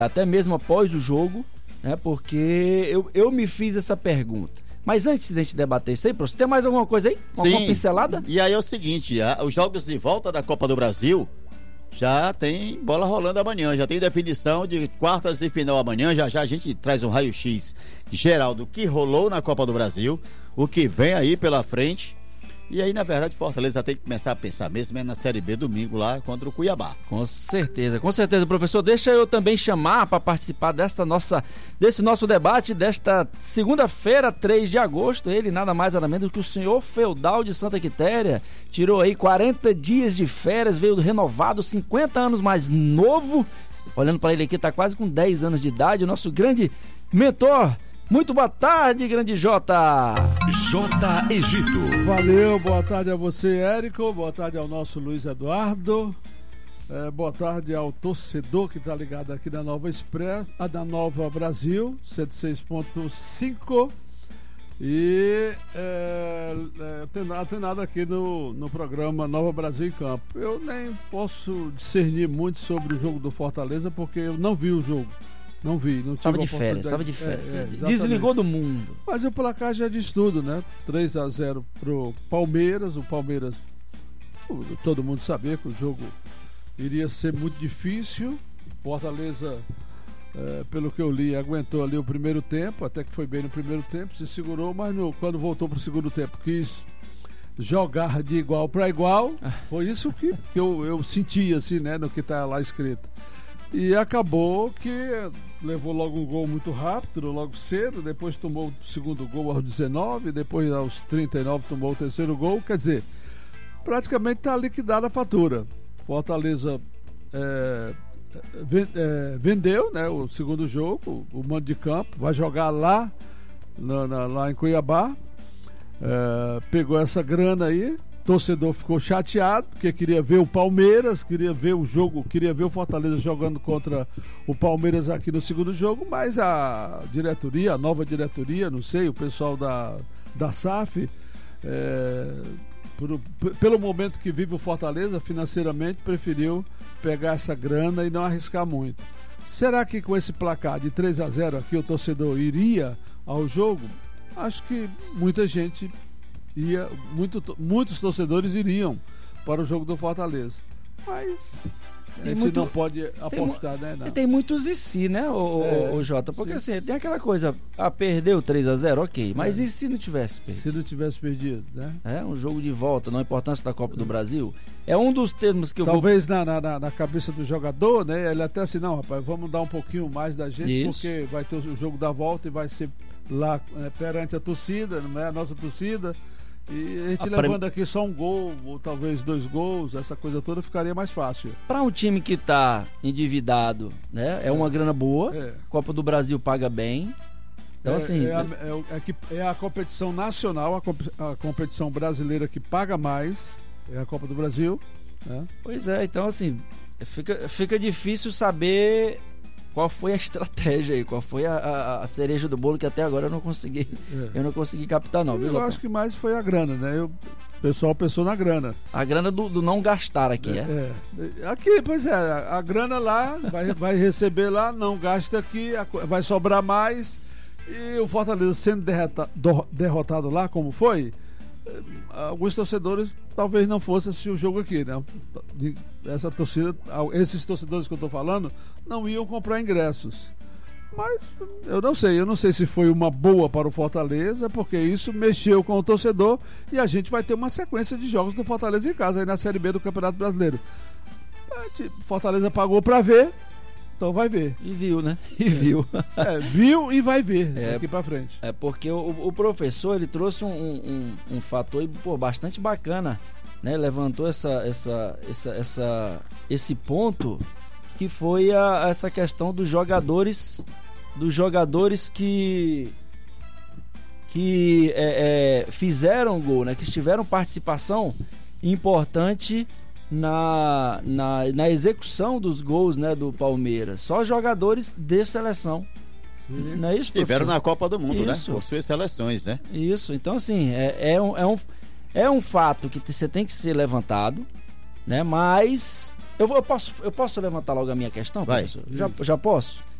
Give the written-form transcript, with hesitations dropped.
até mesmo após o jogo, né? Porque eu me fiz essa pergunta. Mas antes de a gente debater isso aí, professor, tem mais alguma coisa aí? Alguma pincelada? E aí é o seguinte, os jogos de volta da Copa do Brasil já tem bola rolando amanhã, já tem definição de quartas de final amanhã, já a gente traz um raio-x geral do que rolou na Copa do Brasil, o que vem aí pela frente. E aí, na verdade, Fortaleza tem que começar a pensar mesmo na Série B domingo lá contra o Cuiabá. Com certeza, professor. Deixa eu também chamar para participar desse nosso debate desta segunda-feira, 3 de agosto. Ele nada mais nada menos do que o senhor Feudal de Santa Quitéria. Tirou aí 40 dias de férias, veio renovado, 50 anos mais novo. Olhando para ele aqui, tá quase com 10 anos de idade. O nosso grande mentor. Muito boa tarde, grande Jota. Jota Egito. Valeu, boa tarde a você, Érico. Boa tarde ao nosso Luiz Eduardo. Boa tarde ao torcedor que está ligado aqui da Nova Express, da Nova Brasil, 106.5. E tem nada aqui no programa Nova Brasil em Campo. Eu nem posso discernir muito sobre o jogo do Fortaleza, porque eu não vi o jogo. Não tive Estava de férias. Desligou do mundo. Mas o placar já diz tudo, né? 3-0 pro Palmeiras. O Palmeiras, todo mundo sabia que o jogo iria ser muito difícil. Fortaleza, pelo que eu li, aguentou ali o primeiro tempo, até que foi bem no primeiro tempo, se segurou, mas quando voltou pro segundo tempo quis jogar de igual para igual. Foi isso que eu senti, assim, né? No que tá lá escrito. E acabou que levou logo um gol muito rápido, logo cedo, depois tomou o segundo gol aos 19, depois aos 39 tomou o terceiro gol, quer dizer, praticamente está liquidada a fatura. Fortaleza vendeu, né, o segundo jogo, o mando de campo, vai jogar lá em Cuiabá, pegou essa grana aí. Torcedor ficou chateado, porque queria ver o Palmeiras, queria ver o jogo, queria ver o Fortaleza jogando contra o Palmeiras aqui no segundo jogo, mas a diretoria, a nova diretoria, não sei, o pessoal da SAF, pelo momento que vive o Fortaleza financeiramente, preferiu pegar essa grana e não arriscar muito. Será que com esse placar de 3-0 aqui o torcedor iria ao jogo? Acho que muita gente muitos torcedores iriam para o jogo do Fortaleza, mas a gente não pode apostar, né? Não. Tem muitos e se, né, o Jota? Porque sim, assim, tem aquela coisa, perdeu 3-0, ok, mas e se não tivesse perdido? Se não tivesse perdido, né? Um jogo de volta, na importância da Copa do Brasil, é um dos termos que eu talvez na cabeça do jogador, né? Ele até assim, não, rapaz, vamos dar um pouquinho mais da gente, porque vai ter o jogo da volta e vai ser lá perante a torcida, não é a nossa torcida. E a gente levando aqui só um gol, ou talvez 2 gols, essa coisa toda ficaria mais fácil. Para um time que está endividado, né? É uma grana boa, Copa do Brasil paga bem. Então, assim. É a competição nacional, a competição brasileira que paga mais, é a Copa do Brasil. Né? Pois é, então, assim, fica difícil saber qual foi a estratégia aí, qual foi a cereja do bolo, que até agora eu não consegui captar, não, viu, Eu acho que mais foi a grana, né? O pessoal pensou na grana. A grana do não gastar aqui, Aqui, pois é, a grana lá, vai receber lá, não gasta aqui, vai sobrar mais, e o Fortaleza sendo derrotado lá, como foi, alguns torcedores talvez não fossem assistir o jogo aqui, né? Essa torcida, esses torcedores que eu estou falando, não iam comprar ingressos. Mas eu não sei se foi uma boa para o Fortaleza, porque isso mexeu com o torcedor e a gente vai ter uma sequência de jogos do Fortaleza em casa aí na Série B do Campeonato Brasileiro. Fortaleza pagou para ver, então vai ver. E viu, né? Viu e vai ver daqui para frente. Porque o professor, ele trouxe um fator bastante bacana, né? Levantou esse ponto, que foi essa questão dos jogadores que fizeram gol, né? Que tiveram participação importante na execução dos gols, né, do Palmeiras. Só jogadores de seleção. Sim. Não é isso, estiveram na Copa do Mundo, isso, né? Por suas seleções, né? Isso, então assim, é um fato que você tem que ser levantado, né? Mas Eu posso levantar logo a minha questão, Vai. professor? Já posso?